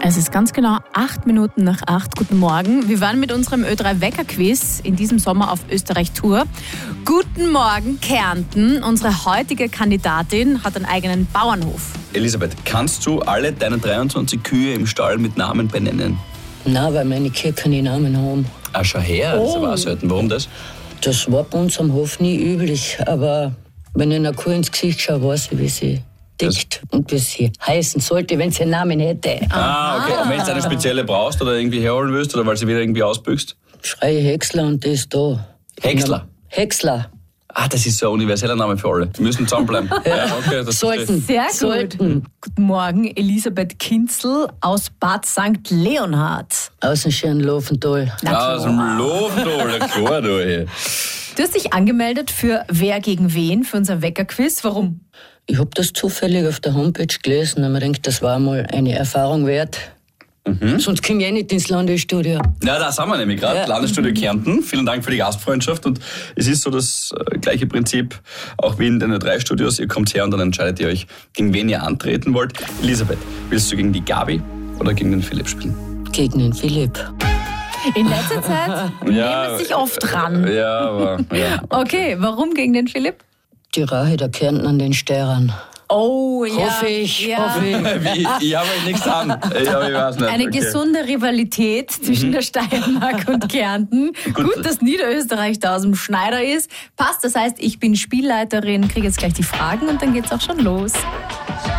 Es ist ganz genau 8 Minuten nach 8. Guten Morgen. Wir waren mit unserem Ö3-Wecker-Quiz in diesem Sommer auf Österreich-Tour. Guten Morgen, Kärnten. Unsere heutige Kandidatin hat einen eigenen Bauernhof. Elisabeth, kannst du alle deine 23 Kühe im Stall mit Namen benennen? Nein, weil meine Kühe keine Namen haben. Ah, schau her, das ist aber auch selten. Warum das? Das war bei uns am Hof nie üblich, aber wenn ich einer Kuh ins Gesicht schaue, weiß ich, wie sie tickt und wie sie heißen sollte, wenn sie einen Namen hätte. Ah, okay. Und wenn du eine spezielle brauchst oder irgendwie herholen willst oder weil sie wieder irgendwie ausbüchst? Schreie Häcksler und die ist da. Häcksler? Häcksler. Ah, das ist so ein universeller Name für alle. Wir müssen zusammenbleiben. Ja, okay, das Sollten. Sehr gut. Sollten. Guten Morgen, Elisabeth Kinzel aus Bad St. Leonhard. Aus dem schönen Lofental. Aus dem Lofendal, ja klar, du. Ey. Du hast dich angemeldet für Wer gegen wen, für unser Wecker-Quiz. Warum? Ich habe das zufällig auf der Homepage gelesen und mir gedacht, das war mal eine Erfahrung wert. Sonst komme ich nicht ins Landesstudio. Ja, da sind wir nämlich gerade. Ja. Landesstudio Kärnten. Vielen Dank für die Gastfreundschaft. Und es ist so das gleiche Prinzip, auch wie in den 3 Studios. Ihr kommt her und dann entscheidet ihr euch, gegen wen ihr antreten wollt. Elisabeth, willst du gegen die Gabi oder gegen den Philipp spielen? Gegen den Philipp. In letzter Zeit nehmen es sich oft ran. Ja, aber... Ja. Okay, warum gegen den Philipp? Die Rache der Kärnten an den Sternen. Oh, ja. Hoffe ich. Ja. Ich habe nichts an. Ich weiß nicht. Eine gesunde Rivalität zwischen der Steiermark und Kärnten. Gut, dass Niederösterreich da aus dem Schneider ist. Passt, das heißt, ich bin Spielleiterin, kriege jetzt gleich die Fragen und dann geht's auch schon los.